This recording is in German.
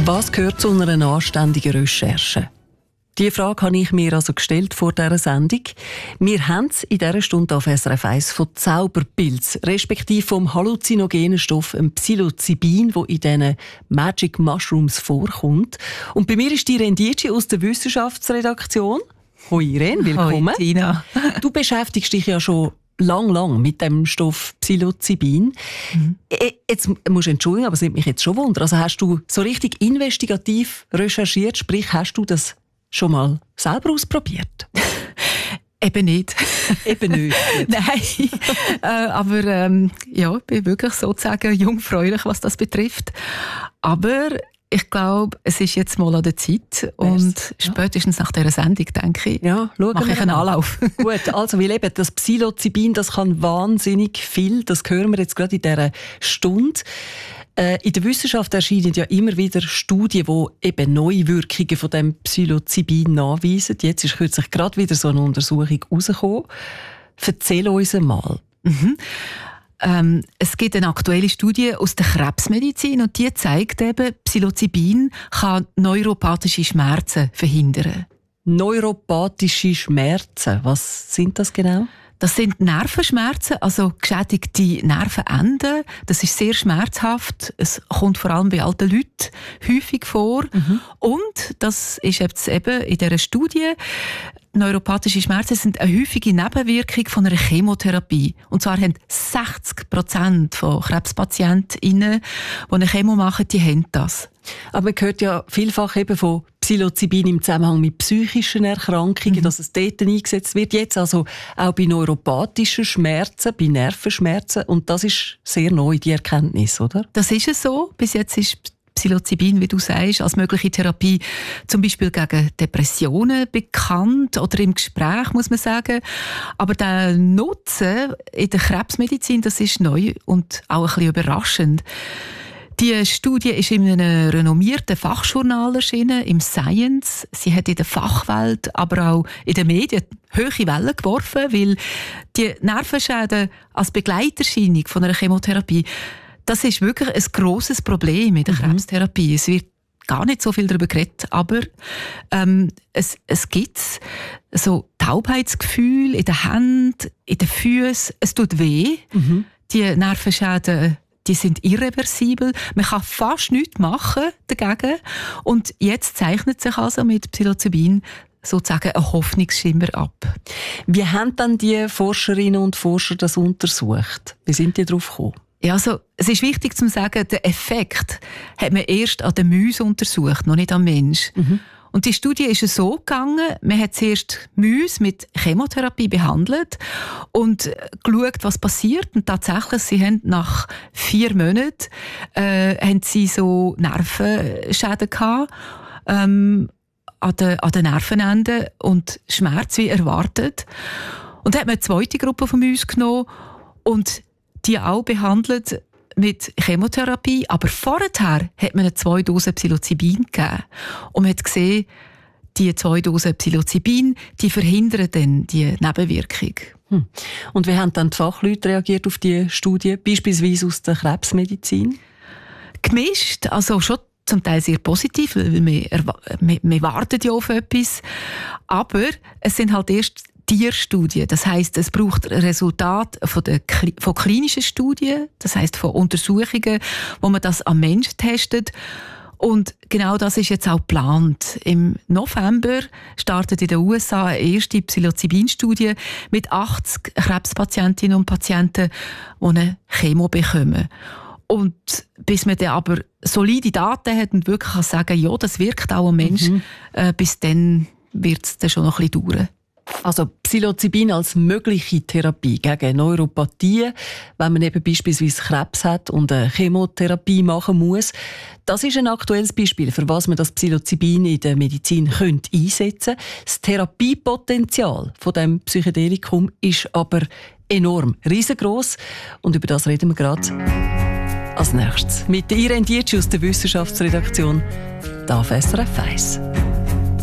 Was gehört zu einer anständigen Recherche? Diese Frage habe ich mir also gestellt vor dieser Sendung. Wir haben es in dieser Stunde auf SRF 1 von Zauberpilz, respektive vom halluzinogenen Stoff Psilocybin, der in diesen Magic Mushrooms vorkommt. Und bei mir ist Irene Dietschi aus der Wissenschaftsredaktion. Hoi Irene, willkommen. Hoi Tina. Du beschäftigst dich ja schon lang mit dem Stoff Psilocybin. Jetzt musst du entschuldigen, aber es nimmt mich jetzt schon Wunder. Also hast du so richtig investigativ recherchiert, sprich hast du das schon mal selber ausprobiert? Eben nicht. Eben nicht. Nein, aber ja, ich bin wirklich sozusagen jungfräulich, was das betrifft. Aber ich glaube, es ist jetzt mal an der Zeit und spätestens nach dieser Sendung, denke ich, mache ich einen Anlauf. Gut, also weil eben das Psilocybin, das kann wahnsinnig viel, das hören wir jetzt gerade in dieser Stunde. In der Wissenschaft erscheinen ja immer wieder Studien, die eben neue Wirkungen von dem Psilocybin nachweisen. Jetzt ist kürzlich gerade wieder so eine Untersuchung rausgekommen. Erzähl uns mal. Es gibt eine aktuelle Studie aus der Krebsmedizin und die zeigt eben, Psilocybin kann neuropathische Schmerzen verhindern. Neuropathische Schmerzen, was sind das genau? Das sind Nervenschmerzen, also geschädigte Nervenenden. Das ist sehr schmerzhaft. Es kommt vor allem bei alten Leuten häufig vor. Und das ist jetzt eben in dieser Studie, neuropathische Schmerzen sind eine häufige Nebenwirkung von einer Chemotherapie. Und zwar haben 60% von KrebspatientInnen, die eine Chemo machen, die haben das. Aber man hört ja vielfach eben von Psilocybin im Zusammenhang mit psychischen Erkrankungen, dass es dort eingesetzt wird. Jetzt also auch bei neuropathischen Schmerzen, bei Nervenschmerzen. Und das ist sehr neu, die Erkenntnis, oder? Das ist es so. Bis jetzt ist Psilocybin, wie du sagst, als mögliche Therapie zum Beispiel gegen Depressionen bekannt oder im Gespräch, muss man sagen. Aber der Nutzen in der Krebsmedizin, das ist neu und auch ein bisschen überraschend. Die Studie ist in einem renommierten Fachjournal erschienen, im Science. Sie hat in der Fachwelt, aber auch in den Medien hohe Wellen geworfen, weil die Nervenschäden als Begleiterscheinung von einer Chemotherapie, das ist wirklich ein grosses Problem in der Krebstherapie. Es wird gar nicht so viel darüber geredet, aber es gibt so Taubheitsgefühl in den Händen, in den Füßen. Es tut weh. Die Nervenschäden, die sind irreversibel. Man kann fast nichts machen dagegen. Und jetzt zeichnet sich also mit Psilocybin sozusagen ein Hoffnungsschimmer ab. Wie haben dann die Forscherinnen und Forscher das untersucht? Wie sind die darauf gekommen? Ja, also, es ist wichtig zu sagen, den Effekt hat man erst an den Mäusen untersucht, noch nicht am Mensch. Und die Studie ist so gegangen, man hat zuerst Mäuse mit Chemotherapie behandelt und geschaut, was passiert. Und tatsächlich, sie haben nach 4 Monaten haben sie so Nervenschäden gehabt, an den Nervenenden und Schmerz wie erwartet. Und dann hat man eine zweite Gruppe von Mäusen genommen und die auch behandelt mit Chemotherapie, aber vorher hat man eine 2 Dosen Psilocybin gegeben. Und man hat gesehen, die 2 Dosen Psilocybin, die verhindern dann die Nebenwirkung. Und wie haben dann die Fachleute reagiert auf die Studie, beispielsweise aus der Krebsmedizin? Gemischt, also schon zum Teil sehr positiv, weil wir warten ja auf etwas. Aber es sind halt erst Tierstudien. Das heisst, es braucht Resultate von klinischen Studien, das heisst von Untersuchungen, wo man das am Menschen testet. Und genau das ist jetzt auch geplant. Im November startet in den USA eine erste Psilocybin-Studie mit 80 Krebspatientinnen und Patienten, die eine Chemo bekommen. Und bis man dann aber solide Daten hat und wirklich kann sagen, ja, das wirkt auch am Menschen, bis dann wird es dann schon noch ein bisschen dauern. Also Psilocybin als mögliche Therapie gegen Neuropathien, wenn man eben beispielsweise Krebs hat und eine Chemotherapie machen muss. Das ist ein aktuelles Beispiel, für was man das Psilocybin in der Medizin einsetzen könnte. Das Therapiepotenzial von dem Psychedelikum ist aber enorm, riesengroß. Und über das reden wir gerade als nächstes mit Irene Dietschi aus der Wissenschaftsredaktion da auf SRF 1.